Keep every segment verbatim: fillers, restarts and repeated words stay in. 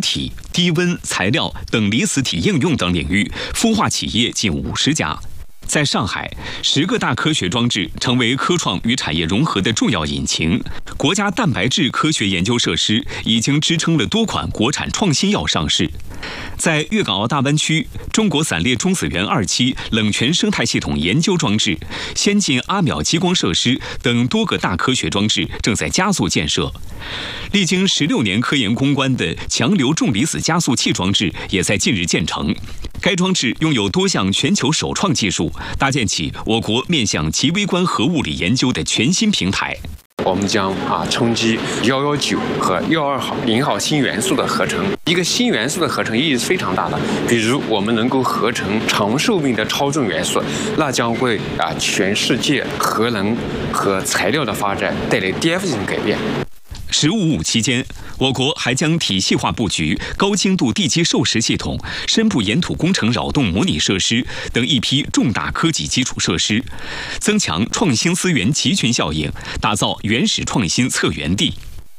体、低温材料等离子体应用等领域，孵化企业近五十家。在上海，十个大科学装置成为科创与产业融合的重要引擎。国家蛋白质科学研究设施已经支撑了多款国产创新药上市。在粤港澳大湾区，中国散裂中子源二期冷泉生态系统研究装置、先进阿秒激光设施等多个大科学装置正在加速建设。历经十六年科研攻关的强流重离子加速器装置也在近日建成。该装置拥有多项全球首创技术，搭建起我国面向极微观核物理研究的全新平台。 我们将啊冲击幺幺九和幺二号零号新元素的合成。一个新元素的合成意义是非常大的，比如我们能够合成长寿命的超重元素，那将为啊全世界核能和材料的发展带来颠覆性改变。 十五五期间，我国还将体系化布局高精度地基授时系统、深部岩土工程扰动模拟设施等一批重大科技基础设施，增强创新资源集群效应，打造原始创新策源地。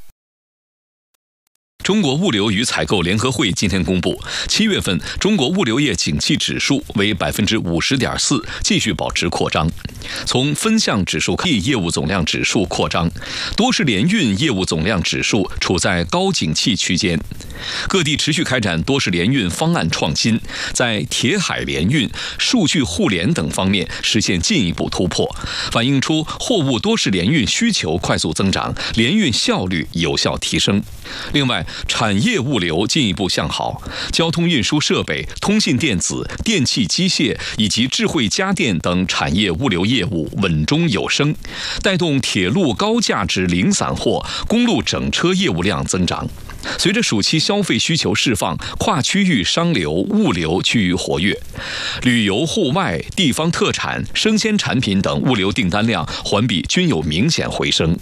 中国物流与采购联合会今天公布，七月份中国物流业景气指数为百分之五十点四，继续保持扩张。从分项指数看，业务总量指数扩张，多式联运业务总量指数处在高景气区间。各地持续开展多式联运方案创新，在铁海联运、数据互联等方面实现进一步突破，反映出货物多式联运需求快速增长，联运效率有效提升。另外，产业物流进一步向好，交通运输设备、通信电子、电气机械以及智慧家电等产业物流业务稳中有升，带动铁路高价值零散货、公路整车业务量增长。随着暑期消费需求释放，跨区域商流、物流趋于活跃，旅游、户外、地方特产、生鲜产品等物流订单量环比均有明显回升。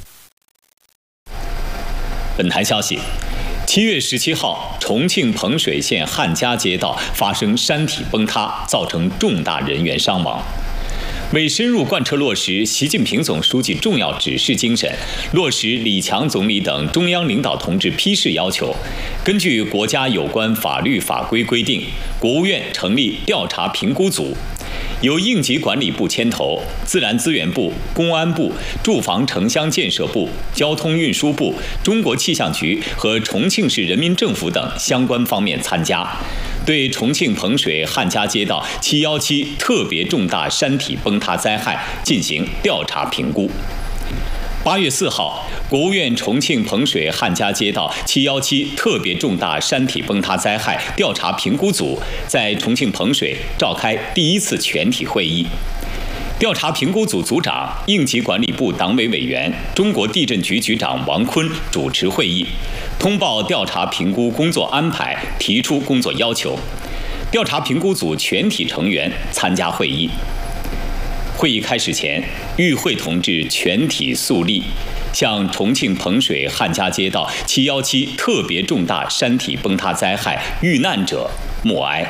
本台消息，七月十七号，重庆彭水县汉家街道发生山体崩塌，造成重大人员伤亡。为深入贯彻落实习近平总书记重要指示精神，落实李强总理等中央领导同志批示要求，根据国家有关法律法规规定，国务院成立调查评估组，由应急管理部牵头，自然资源部、公安部、住房城乡建设部、交通运输部、中国气象局和重庆市人民政府等相关方面参加，对重庆彭水汉家街道七一七特别重大山体崩塌灾害进行调查评估。八月四号，国务院重庆彭水汉家街道七一七特别重大山体崩塌灾害调查评估组在重庆彭水召开第一次全体会议。调查评估组组长、应急管理部党委委员、中国地震局局长王坤主持会议，通报调查评估工作安排，提出工作要求。调查评估组全体成员参加会议。会议开始前，与会同志全体肃立，向重庆彭水汉家街道七一七特别重大山体崩塌灾害遇难者默哀。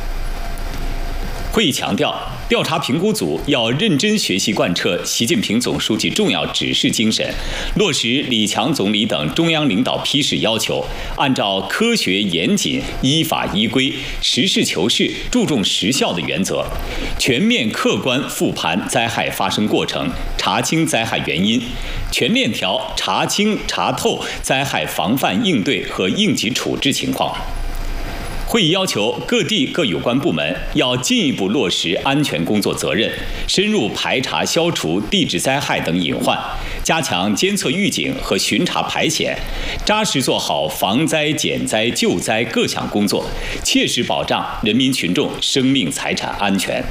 会议强调，调查评估组要认真学习贯彻习近平总书记重要指示精神，落实李强总理等中央领导批示要求，按照科学严谨、依法依规、实事求是、注重实效的原则，全面客观复盘灾害发生过程，查清灾害原因，全链条查清查透灾害防范应对和应急处置情况。会议要求各地各有关部门要进一步落实安全工作责任，深入排查消除地质灾害等隐患，加强监测预警和巡查排险，扎实做好防灾减灾救灾各项工作，切实保障人民群众生命财产安全。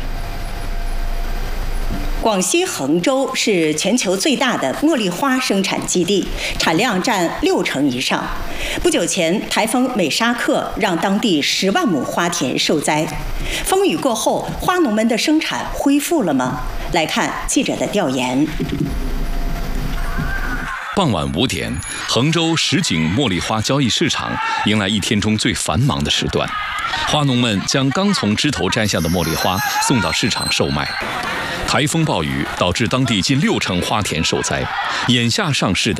广西衡州是全球最大的茉莉花生产基地，产量占六成以上。不久前，台风美沙克让当地十万亩花田受灾。风雨过后，花农们的生产恢复了吗？来看记者的调研。 傍晚五点，衡州什锦茉莉花交易市场迎来一天中最繁忙的时段，花农们将刚从枝头摘下的茉莉花送到市场售卖。台风暴雨导致当地近六成花田受灾，眼下上市的